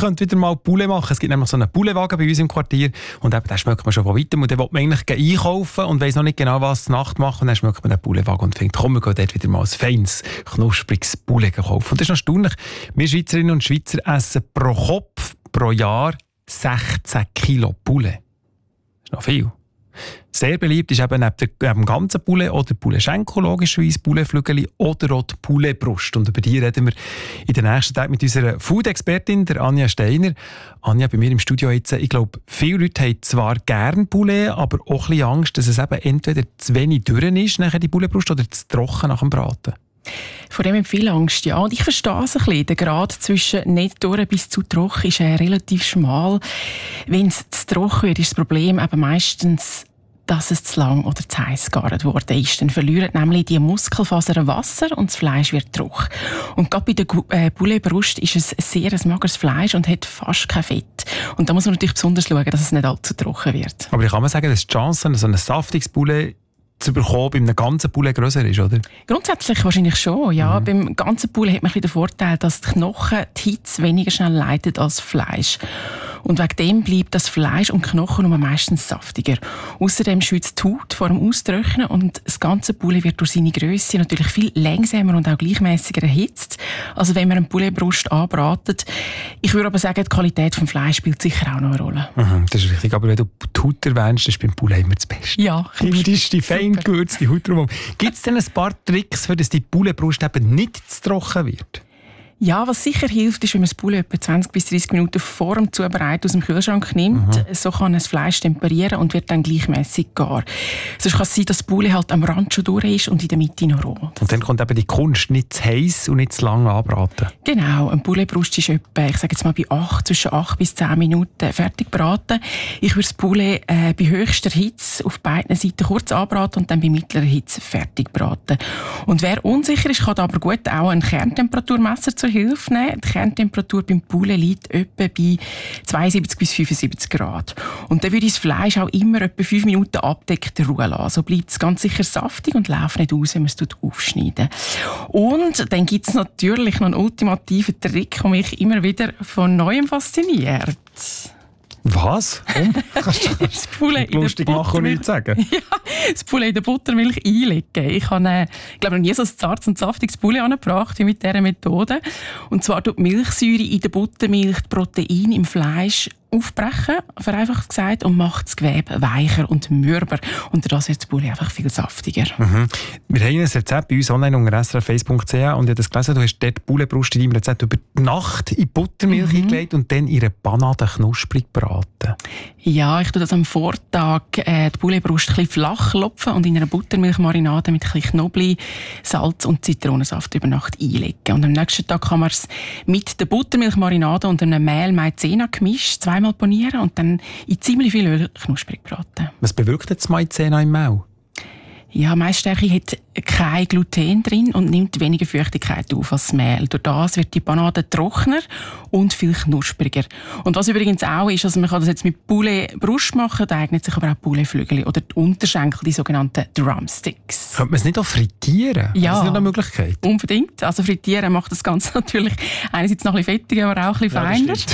könnte wieder mal Poulet machen. Es gibt nämlich so einen Pouletwagen bei uns im Quartier und eben, den schmeckt man schon von weitem und dann will man eigentlich einkaufen und weiss noch nicht genau, was Nacht machen und dann schmeckt man den Pouletwagen und findet, komm, wir gehen dort wieder mal ein feines, knuspriges Poulet kaufen. Und das ist noch erstaunlich. Wir Schweizerinnen und Schweizer essen pro Kopf pro Jahr 16 Kilo Poulet. Das ist noch viel. Sehr beliebt ist eben neben dem ganzen Poulet oder Poulet-Schenkel, logischerweise Poulet-Flügel oder auch die Poulet-Brust. Und über die reden wir in den nächsten Tagen mit unserer Food-Expertin, der Anja Steiner. Anja, bei mir im Studio jetzt, ich glaube, viele Leute haben zwar gern Poulet, aber auch ein bisschen Angst, dass es eben entweder zu wenig dürr ist, nachher die Poulet-Brust, oder zu trocken nach dem Braten. Vor dem viel Angst, ja. Und ich verstehe es ein bisschen. Der Grad zwischen nicht durch bis zu trocken ist relativ schmal. Wenn es zu trocken wird, ist das Problem eben meistens, dass es zu lang oder zu heiß gegart worden ist. Dann verlieren nämlich die Muskelfasern Wasser und das Fleisch wird trocken. Und gerade bei der Pouletbrust ist es sehr ein mageres Fleisch und hat fast kein Fett. Und da muss man natürlich besonders schauen, dass es nicht allzu trocken wird. Aber ich kann mal sagen, dass die Chance, so ein saftiges Poulet zu bekommen, bei einem ganzen Poulet grösser ist, oder? Grundsätzlich wahrscheinlich schon, ja. Beim ganzen Poulet hat man ein bisschen den Vorteil, dass die Knochen die Hitze weniger schnell leiten als Fleisch. Und wegen dem bleibt das Fleisch und Knochen nur meistens saftiger. Außerdem schützt die Haut vor dem Austrocknen und das ganze Poulet wird durch seine Grösse natürlich viel langsamer und auch gleichmäßiger erhitzt. Also wenn man eine Pouletbrust anbratet. Ich würde aber sagen, die Qualität des Fleisch spielt sicher auch noch eine Rolle. Das ist richtig. Aber wenn du die Haut erwähnst, ist beim Poulet immer das Beste. Ja. Immer die fein gewürzte Haut drumherum. Gibt es denn ein paar Tricks, für dass die Pouletbrust eben nicht zu trocken wird? Ja, was sicher hilft, ist, wenn man das Poulet etwa 20 bis 30 Minuten vor dem Zubereiten aus dem Kühlschrank nimmt. So kann das Fleisch temperieren und wird dann gleichmäßig gar. Sonst kann es sein, dass das Poulet halt am Rand schon durch ist und in der Mitte noch roh. Und dann kommt eben die Kunst, nicht zu heiß und nicht zu lang anbraten. Genau, eine Pouletbrust ist etwa, ich sage jetzt mal, zwischen 8 bis 10 Minuten fertig braten. Ich würde das Poulet bei höchster Hitze auf beiden Seiten kurz anbraten und dann bei mittlerer Hitze fertig braten. Und wer unsicher ist, kann aber gut auch ein Kerntemperaturmesser zur Hilfe nehmen. Die Kerntemperatur beim Poulet liegt etwa bei 72 bis 75 Grad. Und dann würde ich das Fleisch auch immer etwa 5 Minuten abdeckt ruhen lassen. So bleibt es ganz sicher saftig und läuft nicht aus, wenn man es aufschneiden. Und dann gibt es natürlich noch einen ultimativen Trick, der mich immer wieder von Neuem fasziniert. Was? Das Poulet lustig machen und nichts sagen? Ja, das Poulet in der Buttermilch einlegen. Ich habe, glaube noch nie so ein zartes und saftiges Poulet angebracht wie mit dieser Methode. Und zwar tut die Milchsäure in der Buttermilch die Proteine im Fleisch aufbrechen, vereinfacht gesagt, und macht das Gewebe weicher und mürber. Und dadurch wird das Poulet einfach viel saftiger. Wir haben ein Rezept bei uns online unter srf1.ch und ich habe das gelesen, du hast dort die Pouletbrust in deinem Rezept über die Nacht in Buttermilch eingelegt und dann in einer Panade knusprig braten. Ja, ich tue das am Vortag die Pouletbrust ein bisschen flach klopfen und in einer Buttermilchmarinade mit ein bisschen Knoblauch, Salz und Zitronensaft über Nacht einlegen. Und am nächsten Tag kann man es mit der Buttermilchmarinade und einem Mehl Maizena-Gemisch zweimal panieren und dann in ziemlich viel Öl knusprig braten. Was bewirkt jetzt Maizena im Mehl? Ja, Maisstärke hat kein Gluten drin und nimmt weniger Feuchtigkeit auf als Mehl. Durch das wird die Panade trockener und viel knuspriger. Und was übrigens auch ist, also man kann das jetzt mit Poulet-Brust machen, da eignet sich aber auch Poulet-Flügel oder die Unterschenkel, die sogenannten Drumsticks. Könnte man es nicht auch frittieren? Ja, das ist eine Möglichkeit. Unbedingt. Also frittieren macht das Ganze natürlich einerseits noch ein bisschen fettiger, aber auch ein bisschen feiner.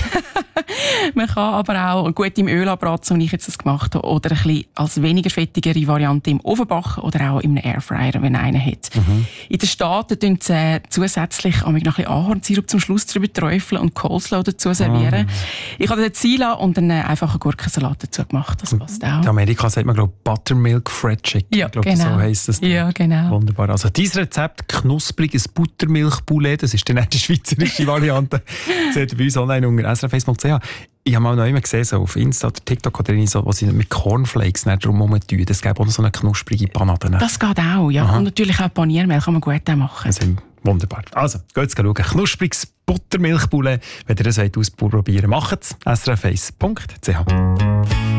Man kann aber auch gut im Öl anbraten, so wie ich jetzt das gemacht habe, oder ein bisschen als weniger fettigere Variante im Ofen backen oder auch im Airfryer, wenn einer hat. In den Staaten tun sie zusätzlich noch ein bisschen Ahornsirup zum Schluss drüber träufeln und Coleslaw dazu servieren. Ich habe den Zila und einen einfachen Gurkensalat dazu gemacht. Das passt auch. In Amerika sagt man, glaube ich, Buttermilk Fried Chicken. Ja, ich glaube, genau. so heisst das. Ja, genau. Wunderbar. Also dieses Rezept, knuspriges Buttermilchpoulet, das ist dann nicht die schweizerische Variante. Seht ihr bei uns online unter srf1.ch. Ich habe mal noch immer gesehen, so auf Insta oder TikTok oder so, wo sie mit Cornflakes drumherum tun. Das gäbe auch noch so eine knusprige Panade. Das geht auch, ja. Aha. Und natürlich auch Paniermehl kann man gut auch machen. Das ist wunderbar. Also, geht schauen. Knuspriges Buttermilchpoulet. Wenn ihr das ausprobieren wollt, macht es. srf1.ch.